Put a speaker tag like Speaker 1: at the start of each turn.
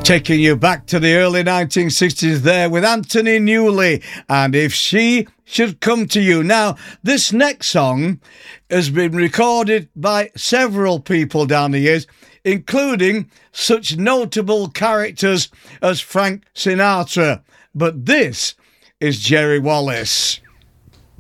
Speaker 1: Taking you back to the early 1960s there with Anthony Newley and If She Should Come to You. Now, this next song has been recorded by several people down the years, including such notable characters as Frank Sinatra. But this is Jerry Wallace.